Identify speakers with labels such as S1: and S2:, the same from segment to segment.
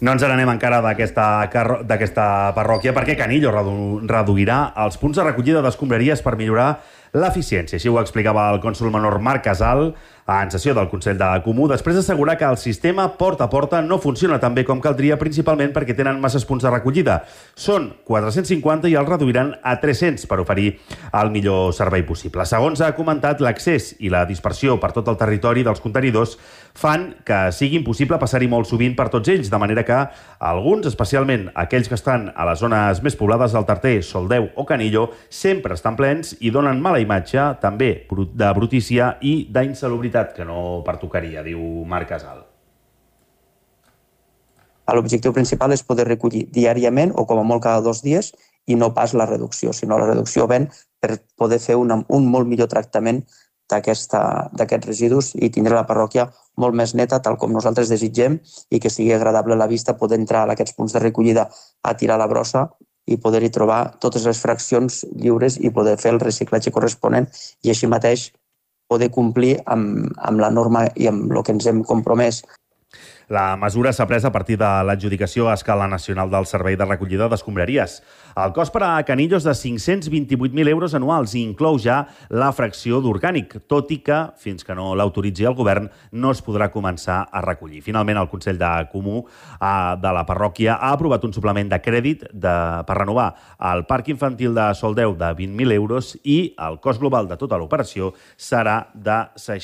S1: No ens n'anem encara d'aquesta parròquia perquè Canillo reduirà els punts de recollida d'escombraries per millorar l'eficiència. Així ho explicava el cònsol menor Marc Casal en sessió del Consell de Comú, després d'assegurar que el sistema porta a porta no funciona tan bé com caldria, principalment perquè tenen masses punts de recollida. Són 450 i els reduiran a 300 per oferir el millor servei possible. Segons ha comentat, l'accés i la dispersió per tot el territori dels contenidors fan que sigui impossible passar-hi molt sovint per tots ells, de manera que alguns, especialment aquells que estan a les zones més poblades del Tarter, Soldeu o Canillo, sempre estan plens i donen mala imatge, també de brutícia i d'insalubritat, que no pertocaria, diu Marc Casal.
S2: L'objectiu principal és poder recollir diàriament o com a molt cada 2 dies i no pas la reducció, sinó la reducció ven per poder fer un molt millor tractament d'aquests residus i tindre la parròquia molt més neta, tal com nosaltres desitgem, i que sigui agradable a la vista poder entrar a aquests punts de recollida a tirar la brossa i poder-hi trobar totes les fraccions lliures i poder fer el reciclatge corresponent i així mateix poder complir amb la norma i amb el que ens hem compromès.
S1: La mesura s'ha pres a partir de l'adjudicació a escala nacional del Servei de Recollida d'Escombraries. El cost per a Canillo és de 528.000 euros anuals i inclou ja la fracció d'orgànic, tot i que, fins que no l'autoritzi el govern, no es podrà començar a recollir. Finalment, el Consell de Comú de la parròquia ha aprovat un suplement de crèdit per renovar el parc infantil de Soldeu de 20.000 euros i el cost global de tota l'operació serà de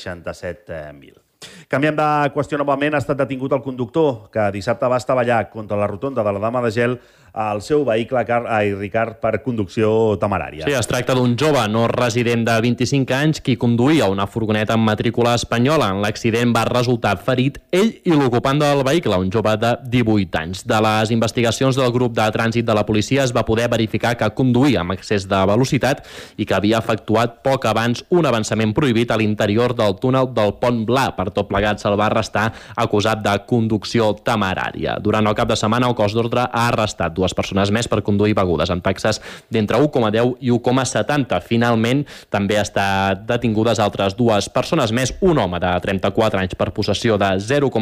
S1: 67.000. Canviem de qüestió novament. Ha estat detingut el conductor que dissabte va estavellar contra la rotonda de la Dama de Gel el seu vehicle Ricard per conducció temerària.
S3: Sí, es tracta d'un jove no resident de 25 anys qui conduïa una furgoneta amb matrícula espanyola. En l'accident va resultar ferit ell i l'ocupant del vehicle, un jove de 18 anys. De les investigacions del grup de trànsit de la policia es va poder verificar que conduïa amb excés de velocitat i que havia efectuat poc abans un avançament prohibit a l'interior del túnel del Pont Bla. Per tot plegat se'l va arrestar acusat de conducció temerària. Durant el cap de setmana el cos d'ordre ha arrestat 2 persones més per conduir begudes amb taxes d'entre 1,10 i 1,70. Finalment, també han estat detingudes altres 2 persones més, un home de 34 anys per possessió de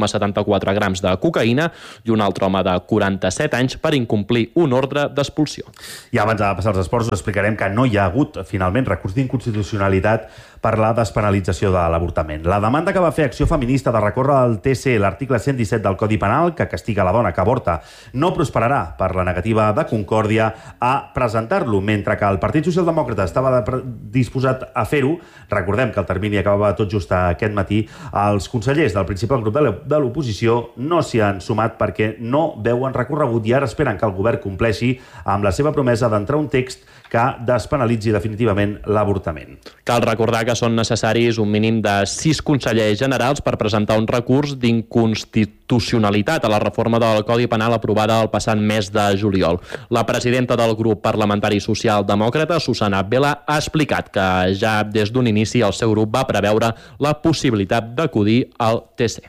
S3: 0,74 grams de cocaïna i un altre home de 47 anys per incomplir un ordre d'expulsió.
S1: I abans de passar als esports us explicarem que no hi ha hagut, finalment, recurs d'inconstitucionalitat per la despenalització de l'avortament. La demanda que va fer Acció Feminista de recórrer al TC l'article 117 del Codi Penal, que castiga la dona que avorta, no prosperarà per la negativa de Concòrdia a presentar-lo, mentre que el Partit Socialdemòcrata estava disposat a fer-ho. Recordem que el termini acabava tot just aquest matí. Els consellers del principal grup de l'oposició no s'hi han sumat perquè no veuen recorregut i ara esperen que el govern compleixi amb la seva promesa d'entrar un text que despenalitzi definitivament l'avortament.
S3: Cal recordar que són necessaris un mínim de 6 consellers generals per presentar un recurs d'inconstitucionalitat a la reforma del Codi Penal aprovada el passat mes de juliol. La presidenta del grup parlamentari socialdemòcrata, Susana Vela, ha explicat que ja des d'un inici el seu grup va preveure la possibilitat d'acudir al TC.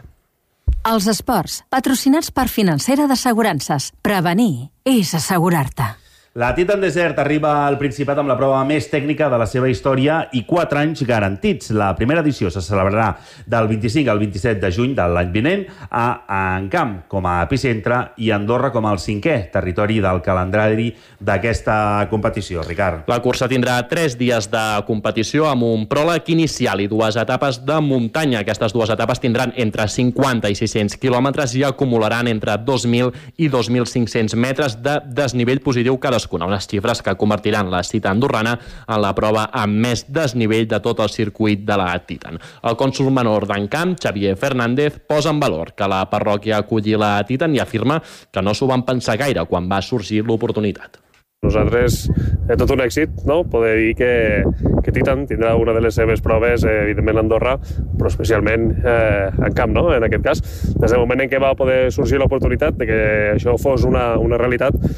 S4: Els esports, patrocinats per Financera d'Assegurances. Prevenir és assegurar-te.
S1: La Titan Desert arriba al Principat amb la prova més tècnica de la seva història i 4 anys garantits. La primera edició se celebrarà del 25 al 27 de juny de l'any vinent a Encamp com a epicentre i Andorra com el 5è territori del calendari d'aquesta competició. Ricard.
S3: La cursa tindrà 3 dies de competició amb un pròleg inicial i 2 etapes de muntanya. Aquestes 2 etapes tindran entre 50 i 600 quilòmetres i acumularan entre 2.000 i 2.500 metres de desnivell positiu cadascuna, unes xifres que convertiran la cita andorrana en la prova amb més desnivell de tot el circuit de la Titan. El cònsol menor d'Encamp, Xavier Fernández, posa en valor que la parròquia acolli la Titan i afirma que no s'ho van pensar gaire quan va sorgir l'oportunitat.
S5: Nosaltres, tot un èxit, no? Poder dir que Titan tindrà una de les seves proves, evidentment a Andorra, però especialment en camp, no? En aquest cas. Des del moment en què va poder sorgir l'oportunitat de que això fos una realitat,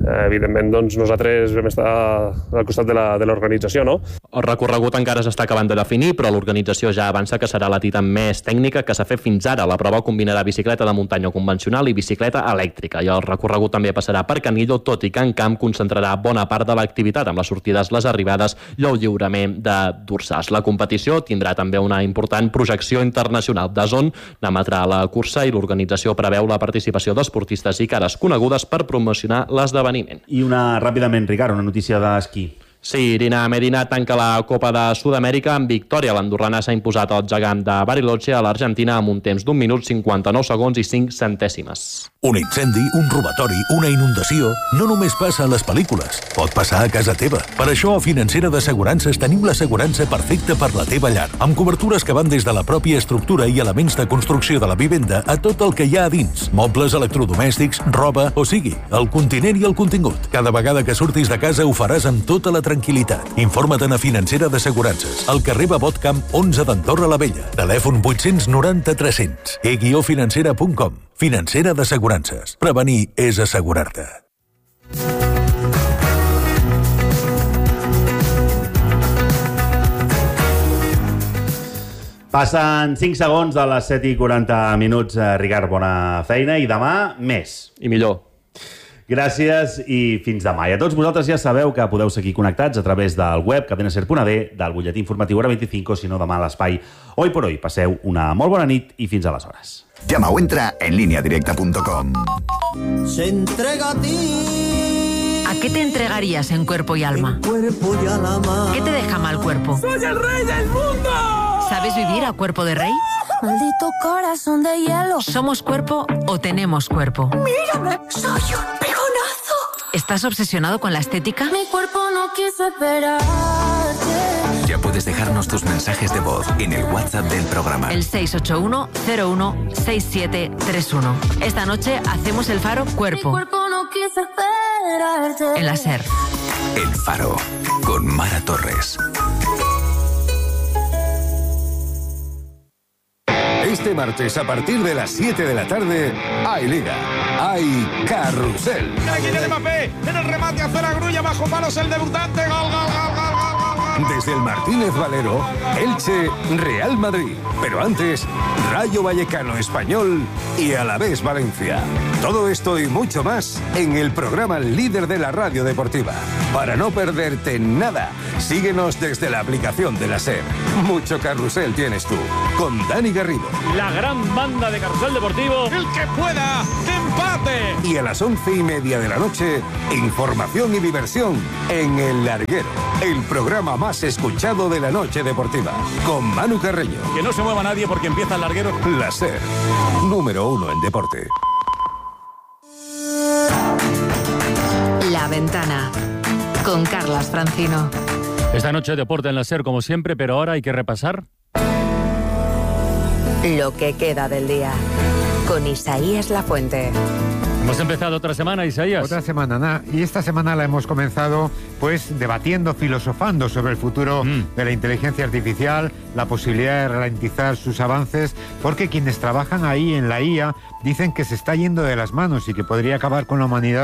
S5: evidentment, doncs, nosaltres vam estar al costat de l'organització, no?
S3: El recorregut encara s'està acabant de definir, però l'organització ja avança que serà la tita més tècnica que s'ha fet fins ara. La prova combinarà bicicleta de muntanya convencional i bicicleta elèctrica, i el recorregut també passarà per Canillo, tot i que en camp concentrarà bona part de l'activitat, amb les sortides, les arribades i el lliurament de dorsals. La competició tindrà també una important projecció internacional. DAZN emetrà la cursa i l'organització preveu la participació d'esportistes i cares conegudes per promocionar l'esdeveniment.
S1: I ràpidament, Ricard, una notícia d'esquí.
S3: Sí, Irina Medina tanca la Copa de Sud-amèrica amb victòria. L'andorrana s'ha imposat al gegant de Bariloche a l'Argentina amb un temps d'1 minut 59 segons i 5 centèsimes.
S6: Un incendi, un robatori, una inundació, no només passa a les pel·lícules, pot passar a casa teva. Per això a Financera d'Assegurances tenim l'assegurança perfecta per la teva llar, amb cobertures que van des de la pròpia estructura i elements de construcció de la vivenda a tot el que hi ha a dins, mobles, electrodomèstics, roba, o sigui, el continent i el contingut. Cada vegada que surtis de casa ho faràs amb tota la tranquil·litat. Informa't a Financera d'Assegurances, al carrer Babot Camp 11 d'Andorra la Vella. Telèfon 890 300. e-financera.com. Financera d'Assegurances. Prevenir és assegurar-te.
S1: Passen 5 segons de les 7:40. Ricard, bona feina. I demà, més.
S3: I millor.
S1: Gràcies i fins demà. I a tots vosaltres ja sabeu que podeu seguir connectats a través del web cadenaser.d, del butlletí informatiu Hora 25, si no demà a l'espai Hoy por Hoy. Passeu una molt bona nit i fins aleshores.
S7: Llama o entra en lineadirecta.com.
S8: Se entrega a ti.
S4: ¿A qué te entregarías en cuerpo y alma?
S8: Cuerpo y alma.
S4: ¿Qué te deja mal cuerpo?
S8: ¡Soy el rey del mundo!
S4: ¿Sabes vivir a cuerpo de rey?
S9: Maldito corazón de hielo.
S4: ¿Somos cuerpo o tenemos cuerpo?
S9: Mírame, soy un pegonazo.
S4: ¿Estás obsesionado con la estética?
S9: Mi cuerpo no quiso esperarte.
S7: Ya puedes dejarnos tus mensajes de voz en el WhatsApp del programa.
S4: El 681-01-6731. Esta noche hacemos el Faro Cuerpo.
S9: Mi cuerpo no quiso esperarte.
S4: En la SER.
S7: El Faro, con Mara Torres.
S10: Este martes, a partir de las 7 de la tarde, hay Liga, hay Carrusel.
S11: Kylian Mbappé, en el remate hace la grulla, bajo palos el debutante, gol, gol, gol, gol, gol, gol.
S10: Desde el Martínez Valero, Elche, Real Madrid. Pero antes, Rayo Vallecano Español y Alavés Valencia. Todo esto y mucho más en el programa líder de la radio deportiva. Para no perderte nada, síguenos desde la aplicación de la SER. Mucho carrusel tienes tú, con Dani Garrido.
S12: La gran banda de Carrusel Deportivo.
S11: El que pueda, que empate.
S10: Y a las 11:30 de la noche, información y diversión en El Larguero, el programa más escuchado de la noche deportiva, con Manu Carreño.
S12: Que no se mueva nadie porque empieza El Larguero.
S10: La SER, número 1 en deporte.
S4: La Ventana, con Carlas Francino.
S12: Esta noche deporte en la SER como siempre, pero ahora hay que repasar
S13: lo que queda del día, con Isaías Lafuente.
S12: Hemos empezado otra semana, Isaías.
S14: Otra semana, y esta semana la hemos comenzado pues debatiendo, filosofando sobre el futuro de la inteligencia artificial, la posibilidad de ralentizar sus avances, porque quienes trabajan ahí en la IA dicen que se está yendo de las manos y que podría acabar con la humanidad